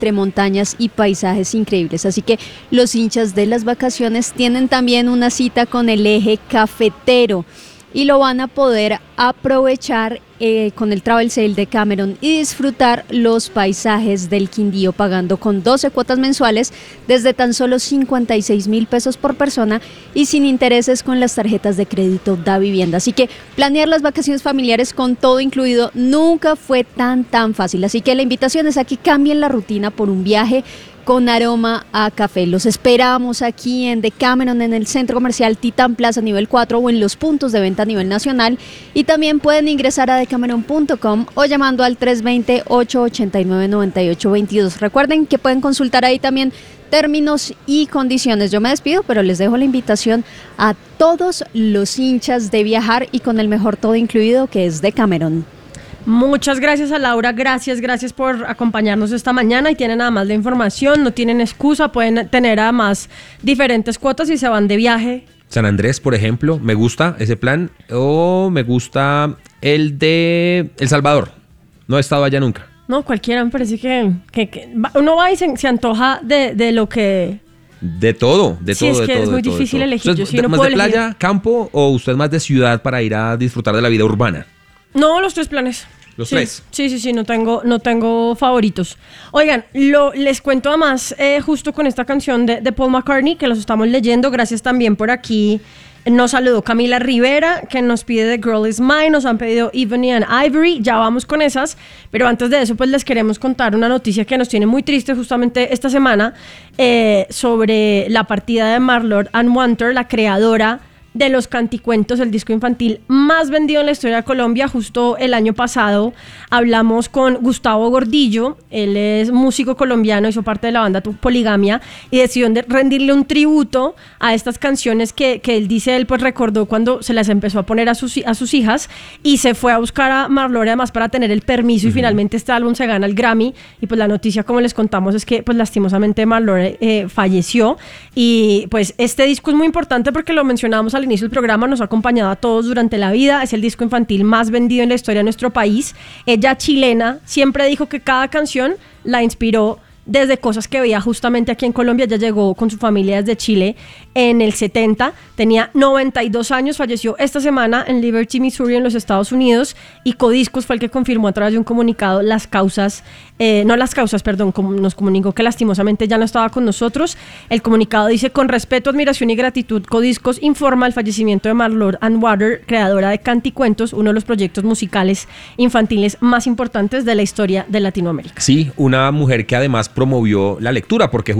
entre montañas y paisajes increíbles. Así que los hinchas de las vacaciones tienen también una cita con el eje cafetero y lo van a poder aprovechar con el Travel Sale de Cameron y disfrutar los paisajes del Quindío pagando con 12 cuotas mensuales desde tan solo 56,000 pesos por persona y sin intereses con las tarjetas de crédito Da Vivienda. Así que planear las vacaciones familiares con todo incluido nunca fue tan fácil. Así que la invitación es a que cambien la rutina por un viaje con aroma a café. Los esperamos aquí en Decameron, en el Centro Comercial Titán Plaza nivel 4 o en los puntos de venta a nivel nacional. Y también pueden ingresar a decameron.com o llamando al 320-889-9822. Recuerden que pueden consultar ahí también términos y condiciones. Yo me despido, pero les dejo la invitación a todos los hinchas de viajar y con el mejor todo incluido que es Decameron. Muchas gracias a Laura, gracias por acompañarnos esta mañana y tienen además la información, no tienen excusa, pueden tener además diferentes cuotas y se van de viaje. San Andrés, por ejemplo, me gusta ese plan, o me gusta el de El Salvador, no he estado allá nunca. No, cualquiera, me parece que uno va y se antoja de lo que... De todo, sí, es que es muy difícil elegir. ¿Usted es más de playa, campo o usted es más de ciudad para ir a disfrutar de la vida urbana? No, los tres planes. ¿Los tres? Sí, no tengo favoritos. Oigan, les cuento además, justo con esta canción de Paul McCartney, que los estamos leyendo, gracias también por aquí. Nos saludó Camila Rivera, que nos pide The Girl Is Mine, nos han pedido Ebony and Ivory, ya vamos con esas, pero antes de eso pues les queremos contar una noticia que nos tiene muy tristes justamente esta semana, sobre la partida de Marlon and Wanter, la creadora de los canticuentos, el disco infantil más vendido en la historia de Colombia. Justo el año pasado hablamos con Gustavo Gordillo, él es músico colombiano, hizo parte de la banda Poligamia y decidió rendirle un tributo a estas canciones que él dice, él pues recordó cuando se las empezó a poner a sus hijas y se fue a buscar a Marlon además para tener el permiso y finalmente este álbum se gana el Grammy y pues la noticia, como les contamos, es que pues lastimosamente Marlon falleció y pues este disco es muy importante porque lo mencionábamos al inicio del programa, nos ha acompañado a todos durante la vida, es el disco infantil más vendido en la historia de nuestro país. Ella, chilena, siempre dijo que cada canción la inspiró desde cosas que veía justamente aquí en Colombia. Ella llegó con su familia desde Chile en el 70, tenía 92 años, falleció esta semana en Liberty, Missouri, en los Estados Unidos, y Codiscos fue el que confirmó a través de un comunicado nos comunicó que lastimosamente ya no estaba con nosotros. El comunicado dice: con respeto, admiración y gratitud, Codiscos informa el fallecimiento de Marlon and Water, creadora de Canticuentos, uno de los proyectos musicales infantiles más importantes de la historia de Latinoamérica. Sí, una mujer que además promovió la lectura, porque